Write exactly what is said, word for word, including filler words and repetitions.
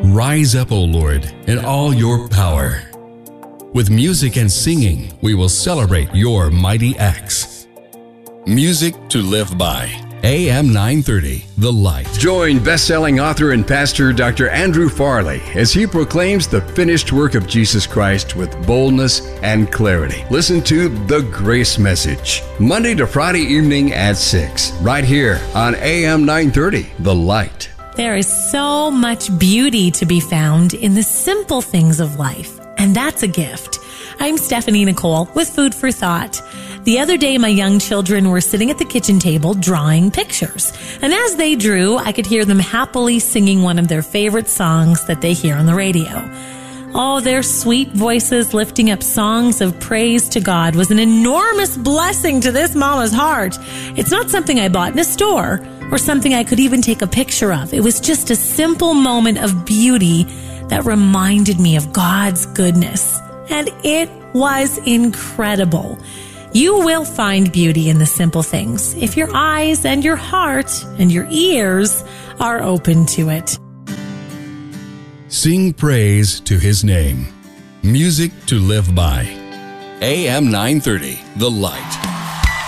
Rise up, O Lord, in all your power. With music and singing, we will celebrate your mighty acts. Music to live by. A M nine thirty, The Light. Join best-selling author and pastor Doctor Andrew Farley as he proclaims the finished work of Jesus Christ with boldness and clarity. Listen to The Grace Message, Monday to Friday evening at six, right here on A M nine thirty, The Light. There is so much beauty to be found in the simple things of life, and that's a gift. I'm Stephanie Nicole with Food for Thought. The other day, my young children were sitting at the kitchen table drawing pictures. And as they drew, I could hear them happily singing one of their favorite songs that they hear on the radio. Oh, their sweet voices lifting up songs of praise to God was an enormous blessing to this mama's heart. It's not something I bought in a store or something I could even take a picture of. It was just a simple moment of beauty that reminded me of God's goodness. And it was incredible. You will find beauty in the simple things if your eyes and your heart and your ears are open to it. Sing praise to his name. Music to live by. A M nine thirty, The Light.